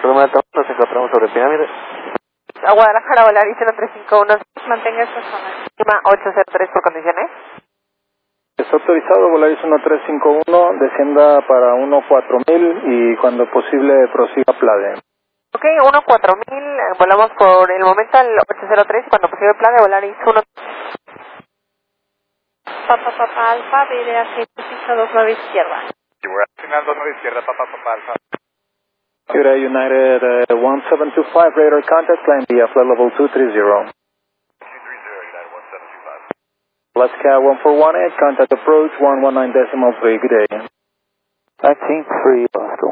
Nos encontramos sobre Pirámide. A Guadalajara, Volaris 0351, mantenga esta zona. Clima 803 por condiciones. Está autorizado Volaris 1351, descienda para 14000 y cuando posible prosiga Plade. Ok, 14000, volamos por el momento al 803 y cuando posible Plade, Volaris 1. Papa Alfa, vire a 629 izquierda. Final 29 izquierda, Papa Alfa. Cuba United 1725, radar contact, climb via flight level 230. 230, United 1725. Alaska 1418, contact approach 119.3, good day. 193, Alaska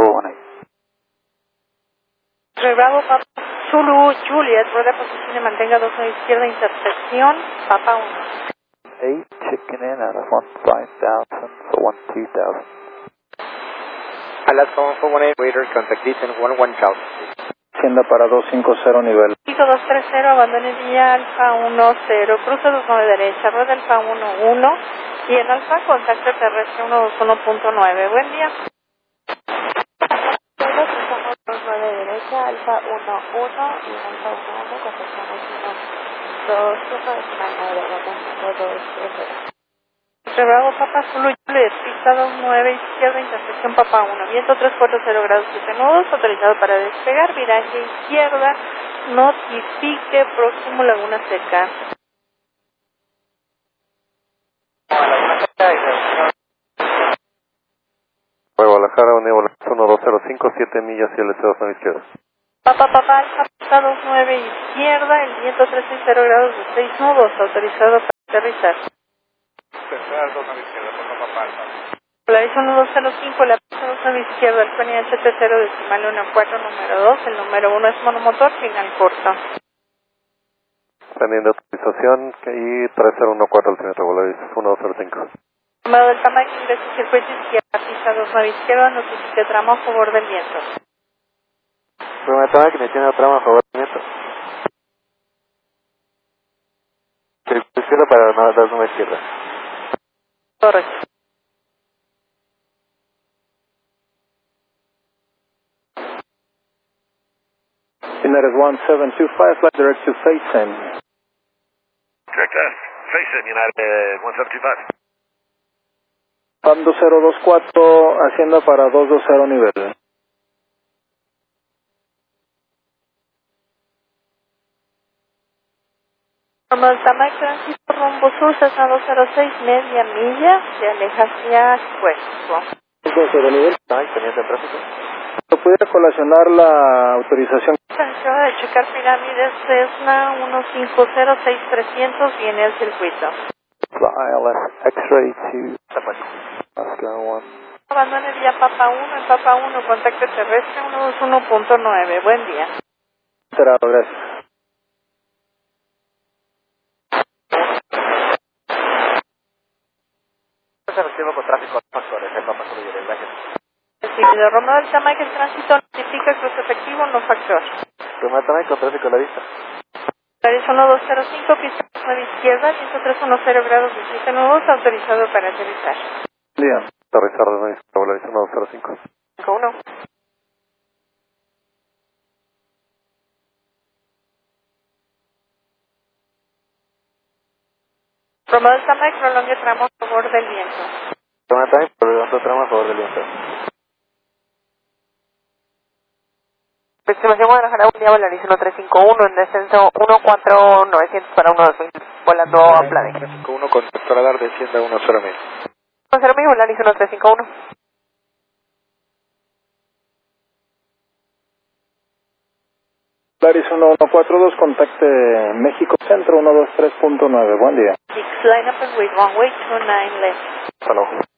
1418. Bravo, Papa Zulu, Juliet, rueda posición y mantenga 29 izquierda, intersección, Papa 1. 8, chicken in out of 15,000 for 12,000. Alaska 1418, radar contact descent 11000. Descienda para 250 nivel. Pico 230, abandone vía Alfa 10, cruce 29 derecha, rueda Alfa 11 y en Alfa contacto terrestre 121.9. Buen día. Cruzamos 29 derecha, Alfa 11 y en Alfa 11 contactamos 121 decimal 9, Bravo, Papa Zulu, Juliet, pista 29 izquierda, intersección Papa 1, viento 340 grados 7 nudos, autorizado para despegar, viraje izquierda, notifique, próximo Laguna Seca. Guadalajara, Unión 1205, 7 millas y el 2 a la izquierda. Papa Alfa, pista 29 izquierda, el viento 360 grados de 6 nudos, autorizado para aterrizar. Tercera 2 a la izquierda, Papa Alfa. Polaris 1205, la pista 2 a la izquierda, el PNH HT0 decimal 14, número 2, el número 1 es monomotor, final corto. Teniendo autorización y 3014 al centro, Volaris 1205. Número del tamaño, ingreso circuito izquierda, pista 29 izquierda, notifique tramo a favor del viento. Primera toma que me tiene tramo a favor del viento. Circuito izquierda para dar una izquierda. Correcto. United 1725, flight direct to Faisen. Direct Faisen, United 1725. PAM 2024, hacienda para 220 nivel. Número del tamaño, tránsito rumbo sur, Cessna 206, media milla, se aleja hacia Puerto. 220 nivel. Ay, teniente en tráfico. ¿No pudiera colacionar la autorización? Atención de checar pirámides, Cessna 1506-300, viene al circuito. ILS X-ray to Alaska 1. Abandone vía Papa 1, en Papa 1, contacto terrestre 121.9. Buen día. Será, gracias. Efectivo con tráfico factores, el Papa Zulu, gracias. Recibido. Romeo del tamaño, el tránsito notifica cruce efectivo, no factor. Primera toma con tráfico a la vista. Paris 1205, pista 9 izquierda, 10310 grados 17 nudos, autorizado para aterrizar. Día. Aterrizar de nuevo, Volaris 1205. 1. Romeo del tamaño, prolongue tramo a favor del viento. Primera toma por el otro tramo a favor del viento. Estimación Guadalajara, un día Volaris 1351, en descenso 14900 para 12000, volando a Plade. 351 con radar descienda 10.000. 10.000, Volaris 1351. Volaris 1142, contacte México Centro 123.9, buen día. Six, line up and wait, runway 29 left. Hasta luego.